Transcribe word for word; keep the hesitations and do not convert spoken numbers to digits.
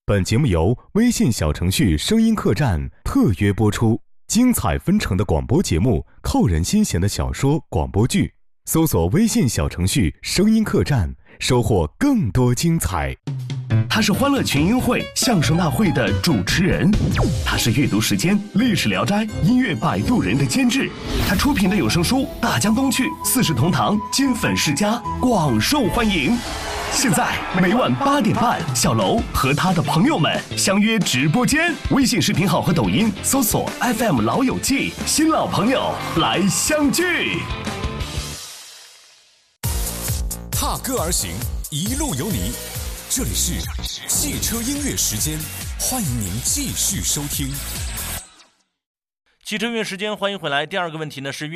本节目由微信小程序声音客栈特约播出，精彩纷呈的广播节目，扣人心弦的小说广播剧，搜索微信小程序声音客栈，收获更多精彩。 他是欢乐群英会相声大会的主持人，他是阅读时间历史聊斋音乐摆渡人的监制，他出品的有声书《大江东去》四世同堂金粉世家广受欢迎。现在每晚八点半，小楼和他的朋友们相约直播间，微信视频号和抖音搜索 F M 老友记，新老朋友来相聚。 踏歌而行，一路有你。这里是汽车音乐时间，欢迎您继续收听。 汽车音乐时间，欢迎回来。第二个问题呢是